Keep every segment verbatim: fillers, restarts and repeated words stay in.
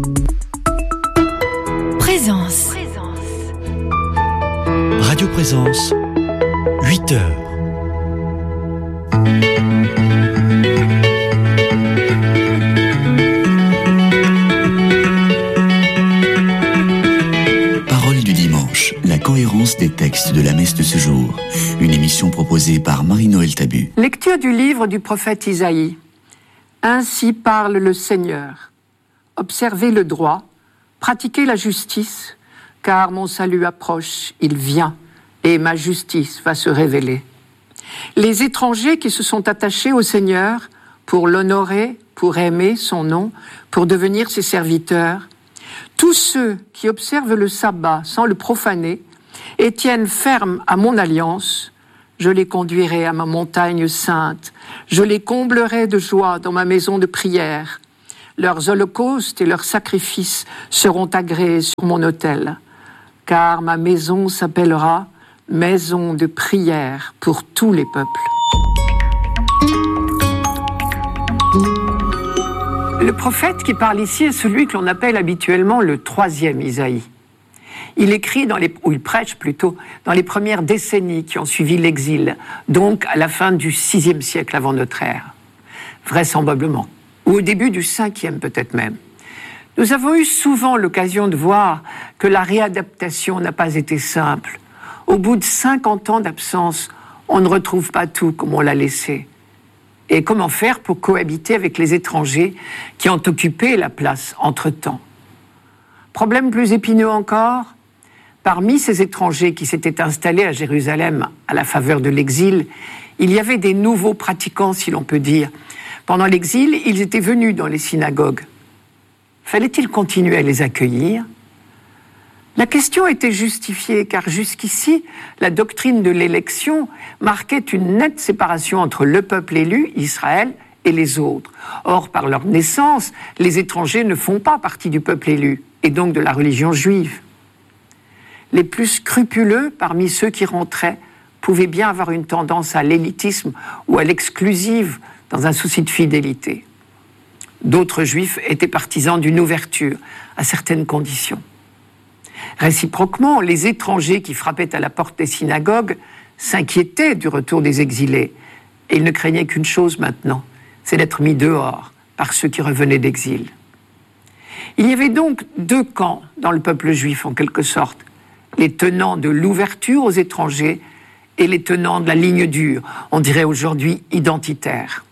Présence. Radio Présence, huit heures. Parole du dimanche, la cohérence des textes de la messe de ce jour. Une émission proposée par Marie-Noël Tabu. Lecture du livre du prophète Isaïe. Ainsi parle le Seigneur. Observez le droit, pratiquez la justice, car mon salut approche, il vient, et ma justice va se révéler. Les étrangers qui se sont attachés au Seigneur pour l'honorer, pour aimer son nom, pour devenir ses serviteurs, tous ceux qui observent le sabbat sans le profaner et tiennent ferme à mon alliance, je les conduirai à ma montagne sainte, je les comblerai de joie dans ma maison de prière. Leurs holocaustes et leurs sacrifices seront agréés sur mon autel, car ma maison s'appellera maison de prière pour tous les peuples. Le prophète qui parle ici est celui que l'on appelle habituellement le troisième Isaïe. Il écrit, dans les, ou il prêche plutôt, dans les premières décennies qui ont suivi l'exil, donc à la fin du sixième siècle avant notre ère, vraisemblablement, ou au début du cinquième peut-être même. Nous avons eu souvent l'occasion de voir que la réadaptation n'a pas été simple. Au bout de cinquante ans d'absence, on ne retrouve pas tout comme on l'a laissé. Et comment faire pour cohabiter avec les étrangers qui ont occupé la place entre-temps ? Problème plus épineux encore, parmi ces étrangers qui s'étaient installés à Jérusalem à la faveur de l'exil, il y avait des nouveaux pratiquants, si l'on peut dire. Pendant l'exil, ils étaient venus dans les synagogues. Fallait-il continuer à les accueillir ? La question était justifiée, car jusqu'ici, la doctrine de l'élection marquait une nette séparation entre le peuple élu, Israël, et les autres. Or, par leur naissance, les étrangers ne font pas partie du peuple élu, et donc de la religion juive. Les plus scrupuleux parmi ceux qui rentraient pouvaient bien avoir une tendance à l'élitisme ou à l'exclusive dans un souci de fidélité. D'autres juifs étaient partisans d'une ouverture à certaines conditions. Réciproquement, les étrangers qui frappaient à la porte des synagogues s'inquiétaient du retour des exilés. Et ils ne craignaient qu'une chose maintenant, c'est d'être mis dehors par ceux qui revenaient d'exil. Il y avait donc deux camps dans le peuple juif, en quelque sorte. Les tenants de l'ouverture aux étrangers et les tenants de la ligne dure, on dirait aujourd'hui identitaire.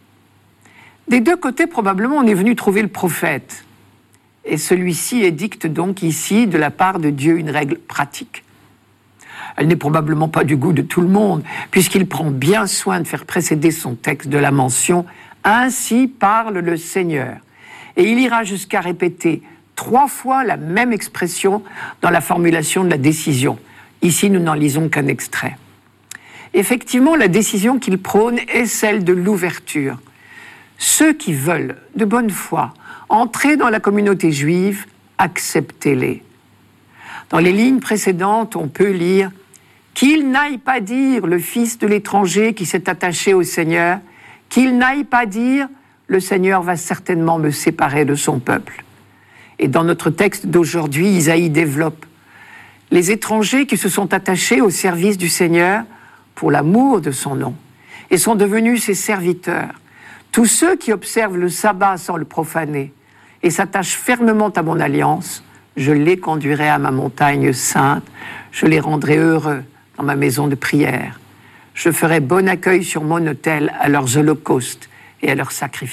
Des deux côtés, probablement, on est venu trouver le prophète. Et celui-ci édicte donc ici, de la part de Dieu, une règle pratique. Elle n'est probablement pas du goût de tout le monde, puisqu'il prend bien soin de faire précéder son texte de la mention « Ainsi parle le Seigneur ». Et il ira jusqu'à répéter trois fois la même expression dans la formulation de la décision. Ici, nous n'en lisons qu'un extrait. Effectivement, la décision qu'il prône est celle de l'ouverture. Ceux qui veulent, de bonne foi, entrer dans la communauté juive, acceptez-les. Dans les lignes précédentes, on peut lire « Qu'il n'aille pas dire le fils de l'étranger qui s'est attaché au Seigneur, qu'il n'aille pas dire « Le Seigneur va certainement me séparer de son peuple ». Et dans notre texte d'aujourd'hui, Isaïe développe « Les étrangers qui se sont attachés au service du Seigneur pour l'amour de son nom et sont devenus ses serviteurs, tous ceux qui observent le sabbat sans le profaner et s'attachent fermement à mon alliance, je les conduirai à ma montagne sainte, je les rendrai heureux dans ma maison de prière. Je ferai bon accueil sur mon autel à leurs holocaustes et à leurs sacrifices. »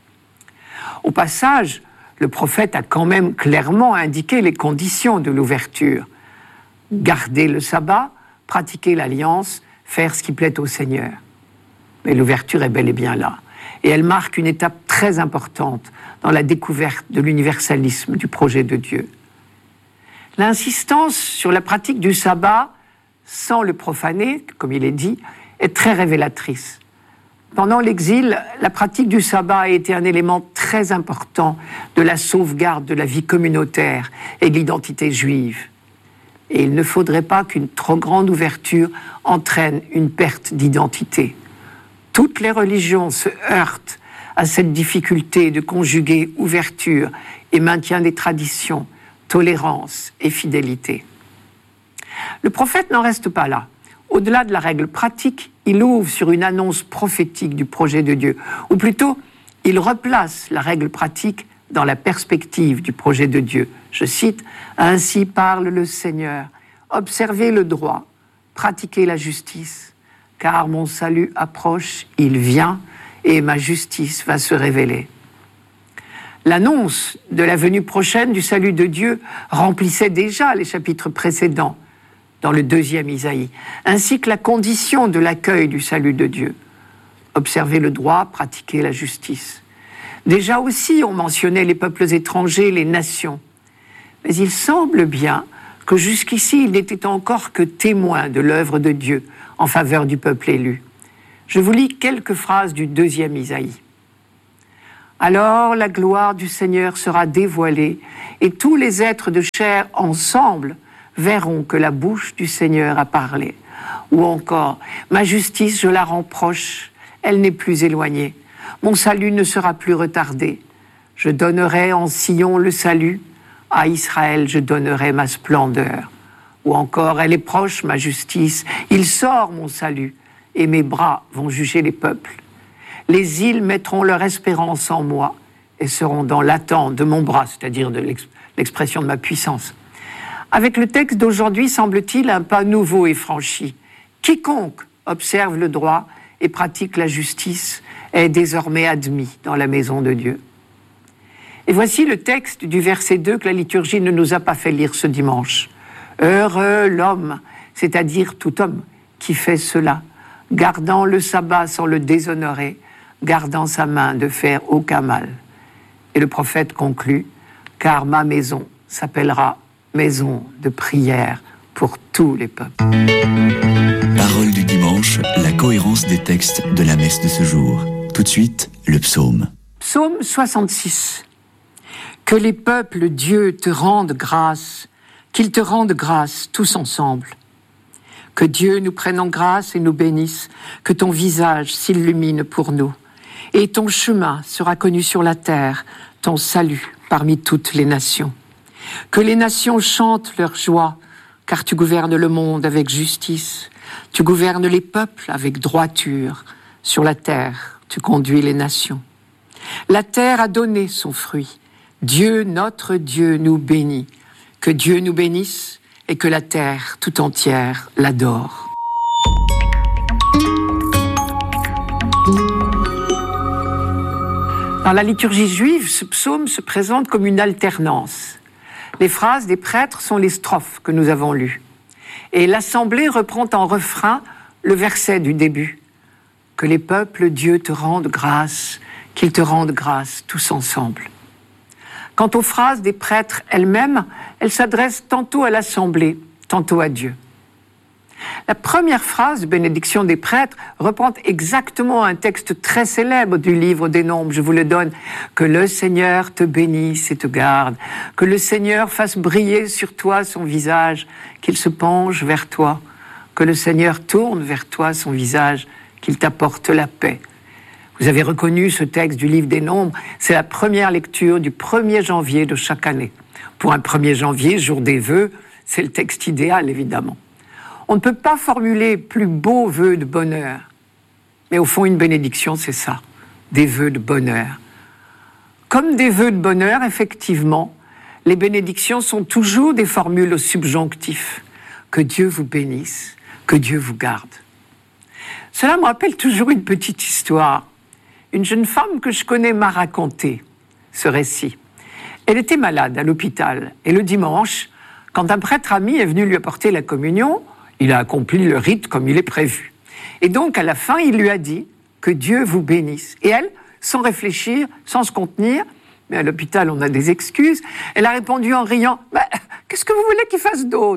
Au passage, le prophète a quand même clairement indiqué les conditions de l'ouverture. Garder le sabbat, pratiquer l'alliance, faire ce qui plaît au Seigneur. Mais l'ouverture est bel et bien là. Et elle marque une étape très importante dans la découverte de l'universalisme du projet de Dieu. L'insistance sur la pratique du sabbat, sans le profaner, comme il est dit, est très révélatrice. Pendant l'exil, la pratique du sabbat a été un élément très important de la sauvegarde de la vie communautaire et de l'identité juive. Et il ne faudrait pas qu'une trop grande ouverture entraîne une perte d'identité. Toutes les religions se heurtent à cette difficulté de conjuguer ouverture et maintien des traditions, tolérance et fidélité. Le prophète n'en reste pas là. Au-delà de la règle pratique, il ouvre sur une annonce prophétique du projet de Dieu, ou plutôt, il replace la règle pratique dans la perspective du projet de Dieu. Je cite, « Ainsi parle le Seigneur, observez le droit, pratiquez la justice, car mon salut approche, il vient, et ma justice va se révéler. » L'annonce de la venue prochaine du salut de Dieu remplissait déjà les chapitres précédents, dans le deuxième Isaïe, ainsi que la condition de l'accueil du salut de Dieu. Observer le droit, pratiquer la justice. Déjà aussi, on mentionnait les peuples étrangers, les nations. Mais il semble bien que jusqu'ici, il n'était encore que témoin de l'œuvre de Dieu en faveur du peuple élu. Je vous lis quelques phrases du deuxième Isaïe. « Alors la gloire du Seigneur sera dévoilée, et tous les êtres de chair ensemble verront que la bouche du Seigneur a parlé. » Ou encore, « Ma justice, je la rends proche, elle n'est plus éloignée. Mon salut ne sera plus retardé. Je donnerai en Sion le salut, à Israël je donnerai ma splendeur. » Ou encore, « Elle est proche, ma justice, il sort mon salut, et mes bras vont juger les peuples. Les îles mettront leur espérance en moi, et seront dans l'attente de mon bras, c'est-à-dire de l'expression de ma puissance. » Avec le texte d'aujourd'hui, semble-t-il, un pas nouveau est franchi. Quiconque observe le droit et pratique la justice est désormais admis dans la maison de Dieu. Et voici le texte du verset deux que la liturgie ne nous a pas fait lire ce dimanche. « Heureux l'homme, c'est-à-dire tout homme, qui fait cela, gardant le sabbat sans le déshonorer, gardant sa main de faire aucun mal. » Et le prophète conclut, « Car ma maison s'appellera maison de prière pour tous les peuples. » Parole du dimanche, la cohérence des textes de la messe de ce jour. Tout de suite, le psaume. Psaume soixante-six. Que les peuples, Dieu, te rendent grâce, qu'ils te rendent grâce tous ensemble. Que Dieu nous prenne en grâce et nous bénisse, que ton visage s'illumine pour nous. Et ton chemin sera connu sur la terre, ton salut parmi toutes les nations. Que les nations chantent leur joie, car tu gouvernes le monde avec justice. Tu gouvernes les peuples avec droiture. Sur la terre, tu conduis les nations. La terre a donné son fruit. Dieu, notre Dieu, nous bénit. Que Dieu nous bénisse et que la terre tout entière l'adore. Dans la liturgie juive, ce psaume se présente comme une alternance. Les phrases des prêtres sont les strophes que nous avons lues. Et l'assemblée reprend en refrain le verset du début. Que les peuples, Dieu, te rendent grâce, qu'ils te rendent grâce tous ensemble. Quant aux phrases des prêtres elles-mêmes, elles s'adressent tantôt à l'assemblée, tantôt à Dieu. La première phrase de bénédiction des prêtres reprend exactement un texte très célèbre du livre des Nombres. Je vous le donne. Que le Seigneur te bénisse et te garde. Que le Seigneur fasse briller sur toi son visage, qu'il se penche vers toi. Que le Seigneur tourne vers toi son visage, qu'il t'apporte la paix. Vous avez reconnu ce texte du livre des Nombres. C'est la première lecture du premier janvier de chaque année. Pour un premier janvier, jour des vœux, c'est le texte idéal, évidemment. On ne peut pas formuler plus beaux vœux de bonheur. Mais au fond, une bénédiction, c'est ça, des vœux de bonheur. Comme des vœux de bonheur, effectivement, les bénédictions sont toujours des formules au subjonctif. Que Dieu vous bénisse, que Dieu vous garde. Cela me rappelle toujours une petite histoire. Une jeune femme que je connais m'a raconté ce récit. Elle était malade à l'hôpital et le dimanche, quand un prêtre ami est venu lui apporter la communion, il a accompli le rite comme il est prévu. Et donc, à la fin, il lui a dit que Dieu vous bénisse. Et elle, sans réfléchir, sans se contenir, mais à l'hôpital, on a des excuses, elle a répondu en riant bah, « Qu'est-ce que vous voulez qu'il fasse d'autre ?»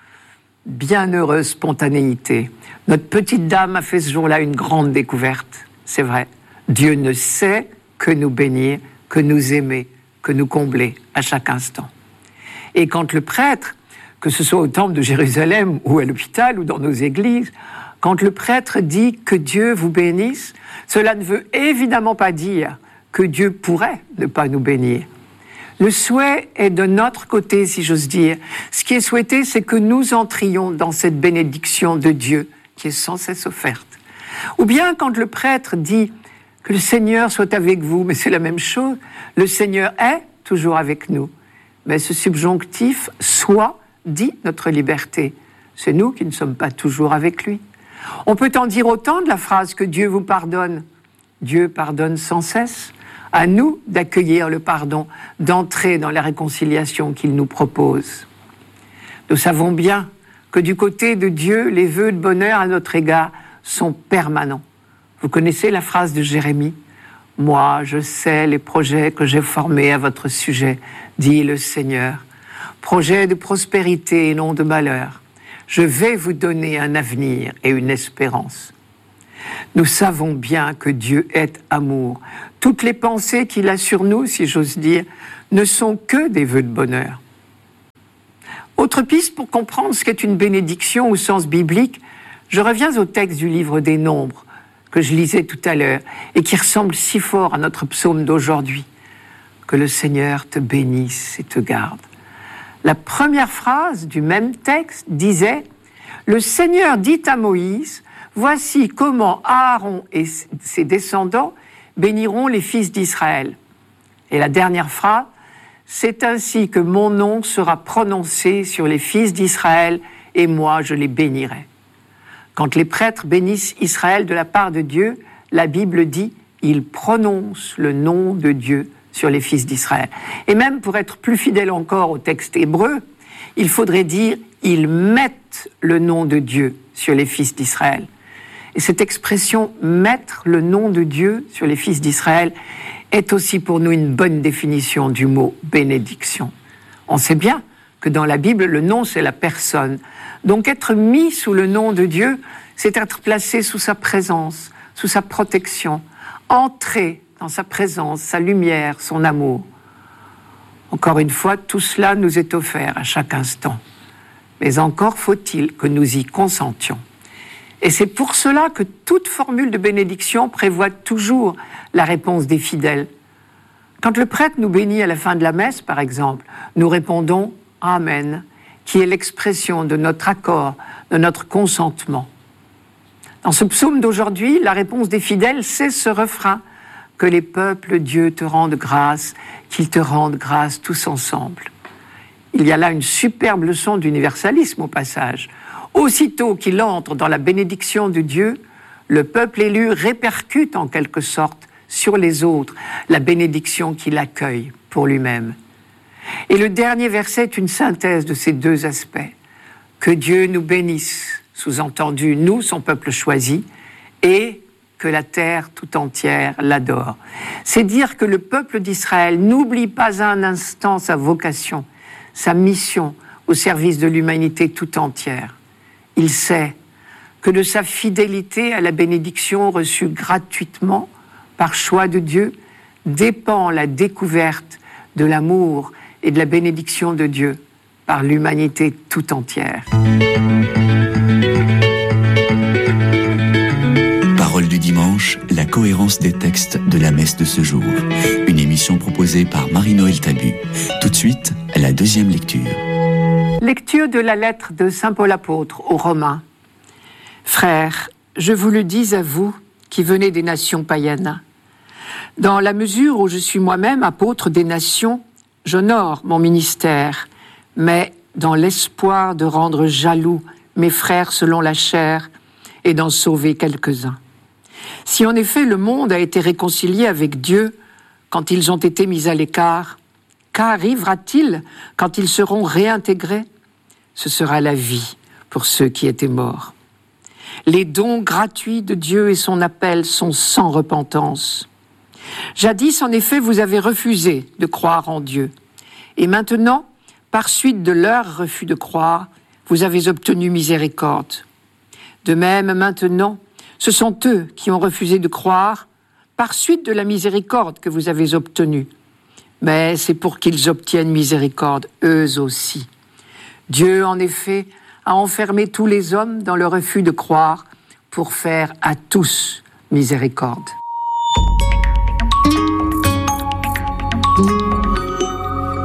Bienheureuse spontanéité. Notre petite dame a fait ce jour-là une grande découverte. C'est vrai, Dieu ne sait que nous bénir, que nous aimer, que nous combler à chaque instant. Et quand le prêtre, que ce soit au temple de Jérusalem ou à l'hôpital ou dans nos églises, quand le prêtre dit que Dieu vous bénisse, cela ne veut évidemment pas dire que Dieu pourrait ne pas nous bénir. Le souhait est de notre côté, si j'ose dire. Ce qui est souhaité, c'est que nous entrions dans cette bénédiction de Dieu qui est sans cesse offerte. Ou bien quand le prêtre dit que le Seigneur soit avec vous, mais c'est la même chose. Le Seigneur est toujours avec nous. Mais ce subjonctif « soit » dit notre liberté. C'est nous qui ne sommes pas toujours avec lui. On peut en dire autant de la phrase que Dieu vous pardonne. Dieu pardonne sans cesse. À nous d'accueillir le pardon, d'entrer dans la réconciliation qu'il nous propose. Nous savons bien que du côté de Dieu, les vœux de bonheur à notre égard sont permanents. Vous connaissez la phrase de Jérémie ? « Moi, je sais les projets que j'ai formés à votre sujet, dit le Seigneur. Projets de prospérité et non de malheur. Je vais vous donner un avenir et une espérance. » Nous savons bien que Dieu est amour. Toutes les pensées qu'il a sur nous, si j'ose dire, ne sont que des vœux de bonheur. Autre piste pour comprendre ce qu'est une bénédiction au sens biblique, je reviens au texte du livre des Nombres, que je lisais tout à l'heure, et qui ressemble si fort à notre psaume d'aujourd'hui. Que le Seigneur te bénisse et te garde. La première phrase du même texte disait « Le Seigneur dit à Moïse, voici comment Aaron et ses descendants béniront les fils d'Israël. » Et la dernière phrase « C'est ainsi que mon nom sera prononcé sur les fils d'Israël, et moi je les bénirai. » Quand les prêtres bénissent Israël de la part de Dieu, la Bible dit « Ils prononcent le nom de Dieu sur les fils d'Israël. » Et même pour être plus fidèle encore au texte hébreu, il faudrait dire « Ils mettent le nom de Dieu sur les fils d'Israël. » Et cette expression « mettre le nom de Dieu sur les fils d'Israël » est aussi pour nous une bonne définition du mot « bénédiction ». On sait bien que dans la Bible, le nom, c'est la personne. Donc être mis sous le nom de Dieu, c'est être placé sous sa présence, sous sa protection, entrer dans sa présence, sa lumière, son amour. Encore une fois, tout cela nous est offert à chaque instant. Mais encore faut-il que nous y consentions. Et c'est pour cela que toute formule de bénédiction prévoit toujours la réponse des fidèles. Quand le prêtre nous bénit à la fin de la messe, par exemple, nous répondons « Amen », qui est l'expression de notre accord, de notre consentement. Dans ce psaume d'aujourd'hui, la réponse des fidèles, c'est ce refrain « Que les peuples, Dieu, te rendent grâce, qu'ils te rendent grâce tous ensemble ». Il y a là une superbe leçon d'universalisme au passage. Aussitôt qu'il entre dans la bénédiction de Dieu, le peuple élu répercute en quelque sorte sur les autres la bénédiction qu'il accueille pour lui-même. Et le dernier verset est une synthèse de ces deux aspects. Que Dieu nous bénisse, sous-entendu nous, son peuple choisi, et que la terre tout entière l'adore. C'est dire que le peuple d'Israël n'oublie pas un instant sa vocation, sa mission au service de l'humanité tout entière. Il sait que de sa fidélité à la bénédiction reçue gratuitement par choix de Dieu dépend la découverte de l'amour et de la bénédiction de Dieu par l'humanité tout entière. Parole du dimanche, la cohérence des textes de la messe de ce jour. Une émission proposée par Marie-Noël Tabu. Tout de suite, la deuxième lecture. Lecture de la lettre de saint Paul apôtre aux Romains. Frères, je vous le dis à vous qui venez des nations païennes. Dans la mesure où je suis moi-même apôtre des nations, j'honore mon ministère, mais dans l'espoir de rendre jaloux mes frères selon la chair et d'en sauver quelques-uns. Si en effet le monde a été réconcilié avec Dieu quand ils ont été mis à l'écart, qu'arrivera-t-il quand ils seront réintégrés ? Ce sera la vie pour ceux qui étaient morts. Les dons gratuits de Dieu et son appel sont sans repentance. Jadis, en effet, vous avez refusé de croire en Dieu. Et maintenant, par suite de leur refus de croire, vous avez obtenu miséricorde. De même, maintenant, ce sont eux qui ont refusé de croire par suite de la miséricorde que vous avez obtenue. Mais c'est pour qu'ils obtiennent miséricorde, eux aussi. Dieu, en effet, a enfermé tous les hommes dans le refus de croire pour faire à tous miséricorde.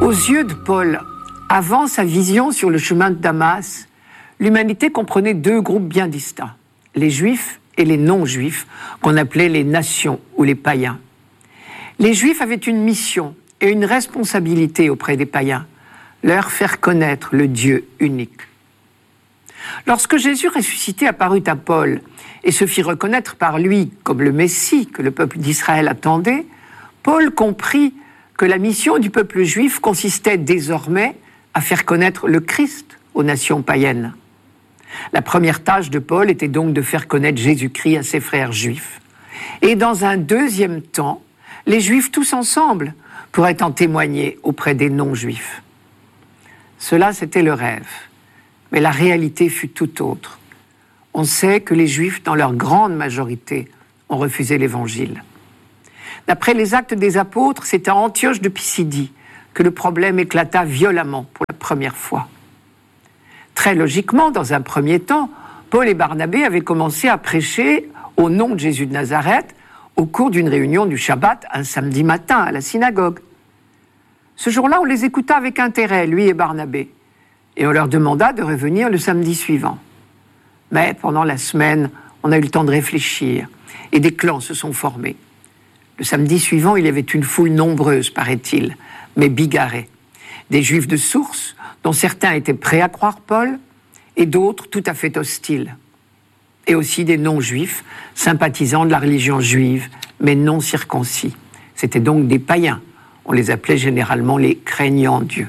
Aux yeux de Paul, avant sa vision sur le chemin de Damas, l'humanité comprenait deux groupes bien distincts, les Juifs et les non-Juifs, qu'on appelait les nations ou les païens. Les Juifs avaient une mission et une responsabilité auprès des païens, leur faire connaître le Dieu unique. Lorsque Jésus ressuscité apparut à Paul et se fit reconnaître par lui comme le Messie que le peuple d'Israël attendait, Paul comprit que la mission du peuple juif consistait désormais à faire connaître le Christ aux nations païennes. La première tâche de Paul était donc de faire connaître Jésus-Christ à ses frères juifs. Et dans un deuxième temps, les Juifs tous ensemble pourraient en témoigner auprès des non-Juifs. Cela, c'était le rêve. Mais la réalité fut tout autre. On sait que les Juifs, dans leur grande majorité, ont refusé l'Évangile. D'après les Actes des Apôtres, c'est à Antioche de Pisidie que le problème éclata violemment pour la première fois. Très logiquement, dans un premier temps, Paul et Barnabé avaient commencé à prêcher au nom de Jésus de Nazareth au cours d'une réunion du Shabbat, un samedi matin, à la synagogue. Ce jour-là, on les écouta avec intérêt, lui et Barnabé, et on leur demanda de revenir le samedi suivant. Mais pendant la semaine, on a eu le temps de réfléchir, et des clans se sont formés. Le samedi suivant, il y avait une foule nombreuse, paraît-il, mais bigarrée. Des Juifs de source, dont certains étaient prêts à croire Paul, et d'autres tout à fait hostiles. Et aussi des non-juifs, sympathisants de la religion juive, mais non circoncis. C'étaient donc des païens. On les appelait généralement les craignants Dieu.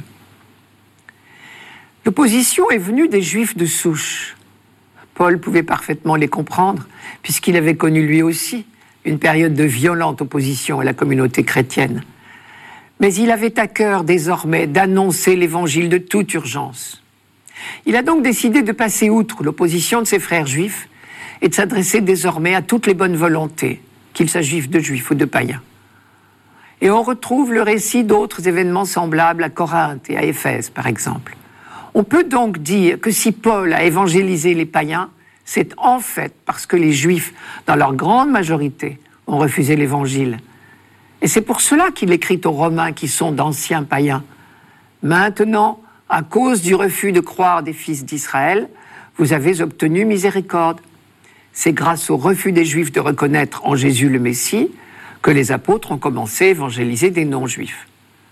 L'opposition est venue des Juifs de souche. Paul pouvait parfaitement les comprendre, puisqu'il avait connu lui aussi une période de violente opposition à la communauté chrétienne. Mais il avait à cœur désormais d'annoncer l'évangile de toute urgence. Il a donc décidé de passer outre l'opposition de ses frères juifs et de s'adresser désormais à toutes les bonnes volontés, qu'il s'agisse de juifs ou de païens. Et on retrouve le récit d'autres événements semblables à Corinthe et à Éphèse, par exemple. On peut donc dire que si Paul a évangélisé les païens, c'est en fait parce que les Juifs, dans leur grande majorité, ont refusé l'Évangile. Et c'est pour cela qu'il écrit aux Romains qui sont d'anciens païens. Maintenant, à cause du refus de croire des fils d'Israël, vous avez obtenu miséricorde. C'est grâce au refus des Juifs de reconnaître en Jésus le Messie que les apôtres ont commencé à évangéliser des non-Juifs.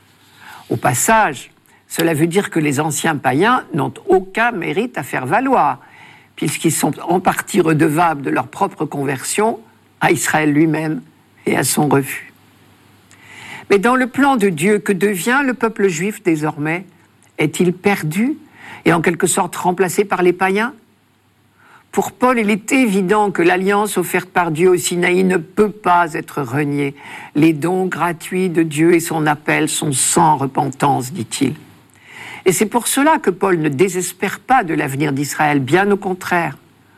Au passage, cela veut dire que les anciens païens n'ont aucun mérite à faire valoir, puisqu'ils sont en partie redevables de leur propre conversion à Israël lui-même et à son refus. Mais dans le plan de Dieu, que devient le peuple juif désormais? Est-il perdu et en quelque sorte remplacé par les païens? Pour Paul, il est évident que l'alliance offerte par Dieu au Sinaï ne peut pas être reniée. Les dons gratuits de Dieu et son appel sont sans repentance, dit-il. Et c'est pour cela que Paul ne désespère pas de l'avenir d'Israël, bien au contraire.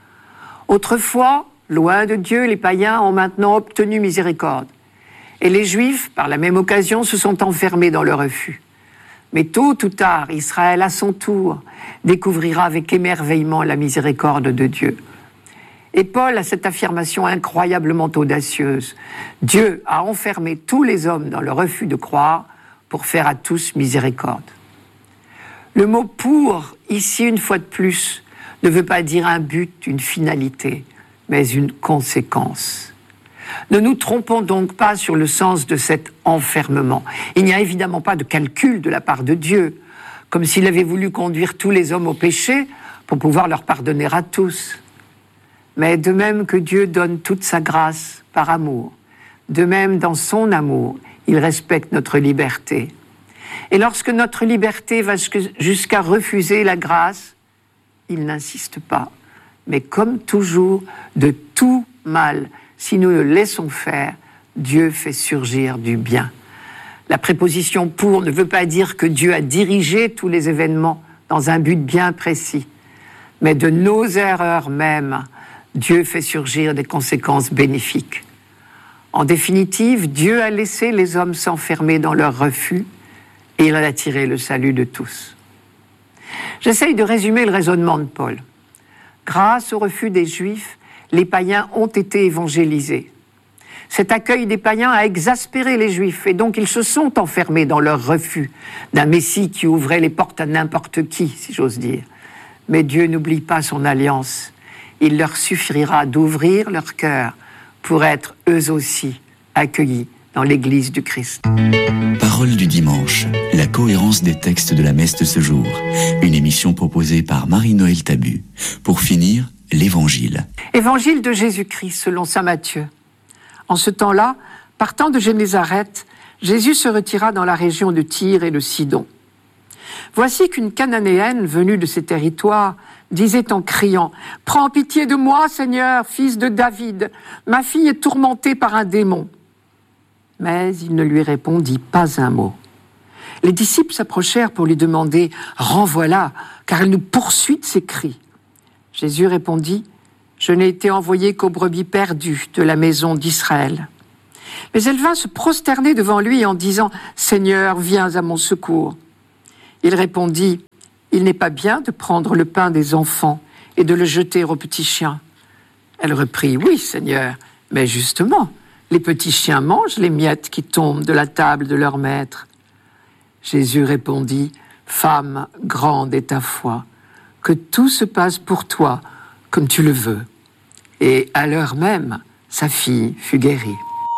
Autrefois, loin de Dieu, les païens ont maintenant obtenu miséricorde. Et les Juifs, par la même occasion, se sont enfermés dans le refus. Mais tôt ou tard, Israël, à son tour, découvrira avec émerveillement la miséricorde de Dieu. Et Paul a cette affirmation incroyablement audacieuse. Dieu a enfermé tous les hommes dans le refus de croire pour faire à tous miséricorde. Le mot « pour », ici une fois de plus, ne veut pas dire un but, une finalité, mais une conséquence. Ne nous trompons donc pas sur le sens de cet enfermement. Il n'y a évidemment pas de calcul de la part de Dieu, comme s'il avait voulu conduire tous les hommes au péché pour pouvoir leur pardonner à tous. Mais de même que Dieu donne toute sa grâce par amour, de même dans son amour, il respecte notre liberté. Et lorsque notre liberté va jusqu'à refuser la grâce, il n'insiste pas. Mais comme toujours, de tout mal, si nous le laissons faire, Dieu fait surgir du bien. La préposition « pour » ne veut pas dire que Dieu a dirigé tous les événements dans un but bien précis. Mais de nos erreurs même, Dieu fait surgir des conséquences bénéfiques. En définitive, Dieu a laissé les hommes s'enfermer dans leur refus et il a attiré le salut de tous. J'essaye de résumer le raisonnement de Paul. Grâce au refus des Juifs, les païens ont été évangélisés. Cet accueil des païens a exaspéré les Juifs et donc ils se sont enfermés dans leur refus d'un Messie qui ouvrait les portes à n'importe qui, si j'ose dire. Mais Dieu n'oublie pas son alliance. Il leur suffira d'ouvrir leur cœur pour être eux aussi accueillis dans l'Église du Christ. Parole du dimanche, la cohérence des textes de la messe de ce jour. Une émission proposée par Marie-Noël Tabu. Pour finir, l'Évangile. Évangile de Jésus-Christ selon saint Matthieu. En ce temps-là, partant de Génézareth, Jésus se retira dans la région de Tyr et de Sidon. Voici qu'une Cananéenne venue de ces territoires disait en criant « Prends pitié de moi, Seigneur, fils de David, ma fille est tourmentée par un démon. » Mais il ne lui répondit pas un mot. Les disciples s'approchèrent pour lui demander « Renvoie-la, car elle nous poursuit de ses cris. » Jésus répondit « Je n'ai été envoyé qu'aux brebis perdues de la maison d'Israël. » Mais elle vint se prosterner devant lui en disant « Seigneur, viens à mon secours. » Il répondit « Il n'est pas bien de prendre le pain des enfants et de le jeter aux petits chiens. » Elle reprit « Oui, Seigneur, mais justement, les petits chiens mangent les miettes qui tombent de la table de leur maître. » Jésus répondit « Femme, grande est ta foi, que tout se passe pour toi comme tu le veux. » Et à l'heure même, sa fille fut guérie.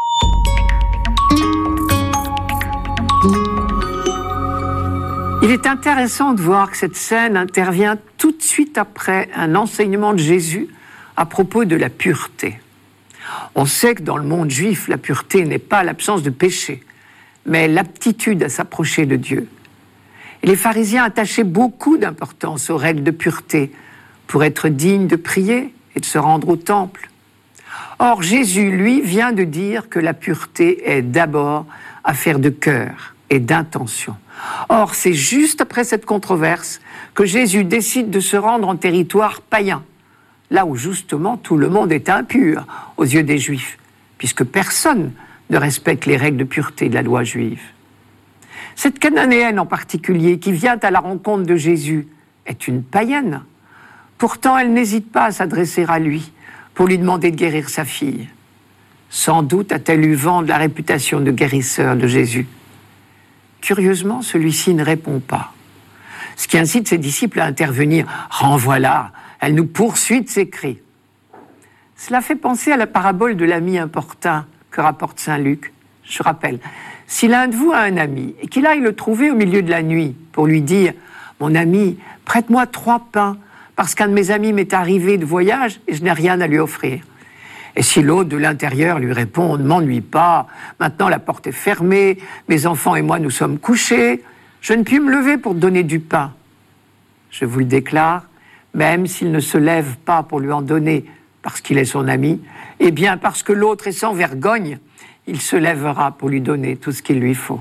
Il est intéressant de voir que cette scène intervient tout de suite après un enseignement de Jésus à propos de la pureté. On sait que dans le monde juif, la pureté n'est pas l'absence de péché, mais l'aptitude à s'approcher de Dieu. Et les pharisiens attachaient beaucoup d'importance aux règles de pureté pour être dignes de prier et de se rendre au temple. Or, Jésus, lui, vient de dire que la pureté est d'abord affaire de cœur et d'intention. Or, c'est juste après cette controverse que Jésus décide de se rendre en territoire païen, là où justement tout le monde est impur aux yeux des Juifs, puisque personne ne respecte les règles de pureté de la loi juive. Cette Cananéenne en particulier, qui vient à la rencontre de Jésus, est une païenne. Pourtant, elle n'hésite pas à s'adresser à lui pour lui demander de guérir sa fille. Sans doute a-t-elle eu vent de la réputation de guérisseur de Jésus. Curieusement, celui-ci ne répond pas, ce qui incite ses disciples à intervenir. « Renvoie-la, elle nous poursuit de ses cris. » Cela fait penser à la parabole de l'ami importun que rapporte saint Luc. Je rappelle, si l'un de vous a un ami et qu'il aille le trouver au milieu de la nuit pour lui dire « Mon ami, prête-moi trois pains, parce qu'un de mes amis m'est arrivé de voyage et je n'ai rien à lui offrir. » Et si l'autre de l'intérieur lui répond « Ne m'ennuie pas, maintenant la porte est fermée, mes enfants et moi nous sommes couchés, je ne puis me lever pour te donner du pain. » Je vous le déclare, même s'il ne se lève pas pour lui en donner parce qu'il est son ami, eh bien parce que l'autre est sans vergogne, il se lèvera pour lui donner tout ce qu'il lui faut.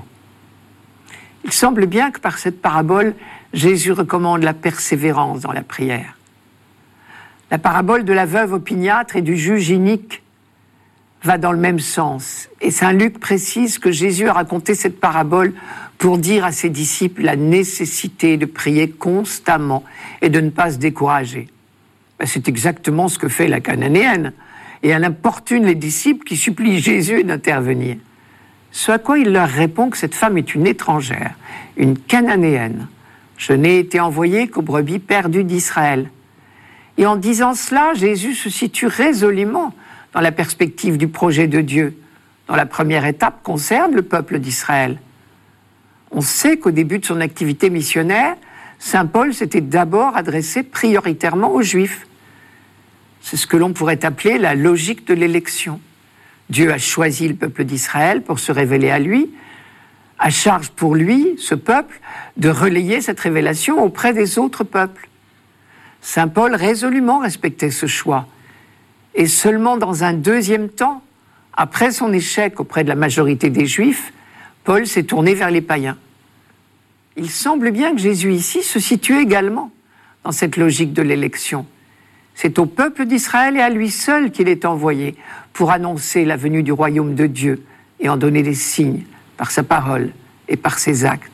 Il semble bien que par cette parabole, Jésus recommande la persévérance dans la prière. La parabole de la veuve opiniâtre et du juge inique va dans le même sens. Et saint Luc précise que Jésus a raconté cette parabole pour dire à ses disciples la nécessité de prier constamment et de ne pas se décourager. Ben, c'est exactement ce que fait la Cananéenne. Et elle importune les disciples qui supplient Jésus d'intervenir. Ce à quoi il leur répond que cette femme est une étrangère, une Cananéenne. Je n'ai été envoyé qu'aux brebis perdues d'Israël. Et en disant cela, Jésus se situe résolument dans la perspective du projet de Dieu, dont la première étape concerne le peuple d'Israël. On sait qu'au début de son activité missionnaire, saint Paul s'était d'abord adressé prioritairement aux Juifs. C'est ce que l'on pourrait appeler la logique de l'élection. Dieu a choisi le peuple d'Israël pour se révéler à lui, à charge pour lui, ce peuple, de relayer cette révélation auprès des autres peuples. Saint Paul résolument respectait ce choix. Et seulement dans un deuxième temps, après son échec auprès de la majorité des Juifs, Paul s'est tourné vers les païens. Il semble bien que Jésus ici se situe également dans cette logique de l'élection. C'est au peuple d'Israël et à lui seul qu'il est envoyé pour annoncer la venue du royaume de Dieu et en donner des signes par sa parole et par ses actes.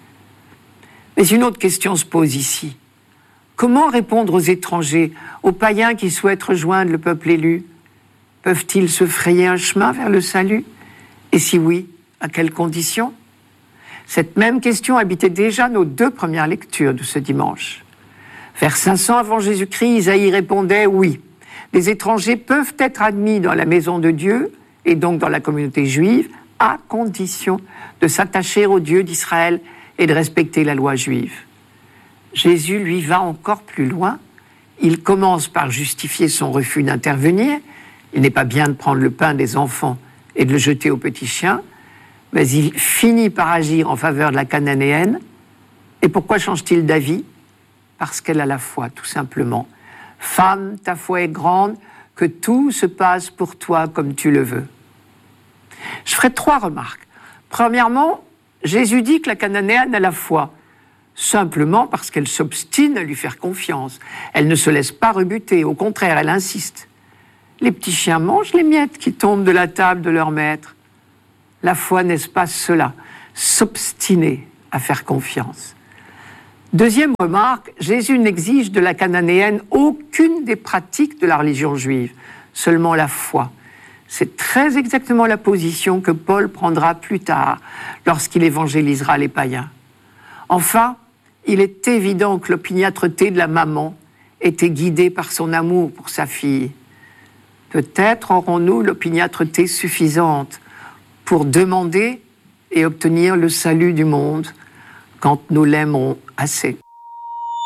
Mais une autre question se pose ici. Comment répondre aux étrangers, aux païens qui souhaitent rejoindre le peuple élu ? peuvent-ils se frayer un chemin vers le salut? Et si oui, à quelles conditions? Cette même question habitait déjà nos deux premières lectures de ce dimanche. Vers cinq cents avant Jésus-Christ, Isaïe répondait « Oui, les étrangers peuvent être admis dans la maison de Dieu, et donc dans la communauté juive, à condition de s'attacher au Dieu d'Israël et de respecter la loi juive. » Jésus, lui, va encore plus loin. Il commence par justifier son refus d'intervenir. Il n'est pas bien de prendre le pain des enfants et de le jeter aux petits chiens, mais il finit par agir en faveur de la Cananéenne. Et pourquoi change-t-il d'avis? Parce qu'elle a la foi, tout simplement. « Femme, ta foi est grande, que tout se passe pour toi comme tu le veux. » Je ferai trois remarques. Premièrement, Jésus dit que la Cananéenne a la foi, simplement parce qu'elle s'obstine à lui faire confiance. Elle ne se laisse pas rebuter, au contraire, elle insiste. Les petits chiens mangent les miettes qui tombent de la table de leur maître. La foi, n'est-ce pas cela? S'obstiner à faire confiance. Deuxième remarque, Jésus n'exige de la Cananéenne aucune des pratiques de la religion juive, seulement la foi. C'est très exactement la position que Paul prendra plus tard, lorsqu'il évangélisera les païens. Enfin, il est évident que l'opiniâtreté de la maman était guidée par son amour pour sa fille. Peut-être aurons-nous l'opiniâtreté suffisante pour demander et obtenir le salut du monde quand nous l'aimerons assez.